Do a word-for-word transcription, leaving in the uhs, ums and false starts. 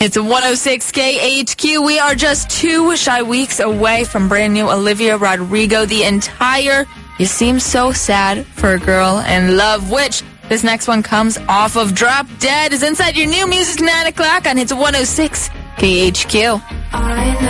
It's one oh six K H Q. We are just two shy weeks away from brand new Olivia Rodrigo. The entire You Seem So Sad for a Girl in Love, which this next one comes off of Drop Dead, is inside your new music nine o'clock on Hits one oh six K H Q.